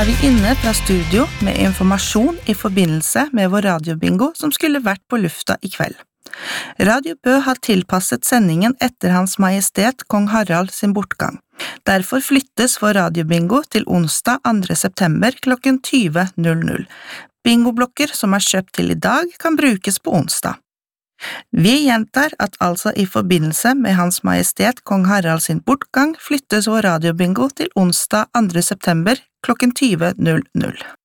vi inne fra studio med informasjon I forbindelse med vår radiobingo som skulle vært på lufta I kveld. Radio Bø har tilpasset sendingen etter Hans Majestet Kong Harald sin bortgang. Derfor flyttes vår radiobingo til onsdag 2. september klokken 20.00. Bingoblokker som kjøpt til I dag kan brukes på onsdag. Vi gjentar at altså I forbindelse med Hans Majestet Kong Harald sin bortgang flyttes vår radiobingo til onsdag 2. september klokken 20.00.